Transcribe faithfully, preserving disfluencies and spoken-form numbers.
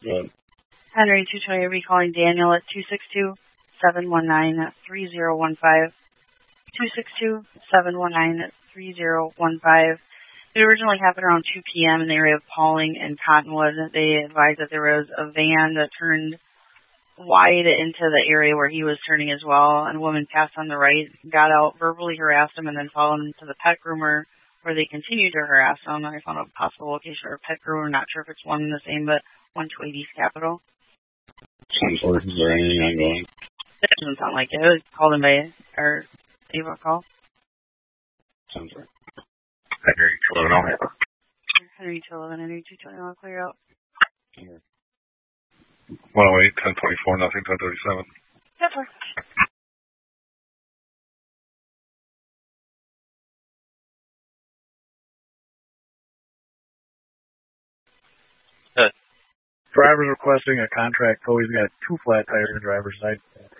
Good. Henry two twenty, be calling Daniel at two six two, seven one nine, three zero one five. two six two, seven one nine, three zero one five. It originally happened around two p.m. in the area of Pauling and Cottonwood. They advised that there was a van that turned wide into the area where he was turning as well, and a woman passed on the right, got out, verbally harassed him, and then followed him to the pet groomer, where they continued to harass him. I found a possible location for a pet groomer. Not sure if it's one and the same, but one two eight East Capitol. Some sort of, is there anything ongoing? It doesn't sound like it. It was called in by our Ava call. Sounds right. Henry two eleven, I'll have her. Henry two eleven, Henry two twenty, I'll clear out. one oh eight, ten twenty-four, nothing, ten thirty-seven. Yes, sir. Driver's requesting a contract tow. He's got two flat tires in the driver's side.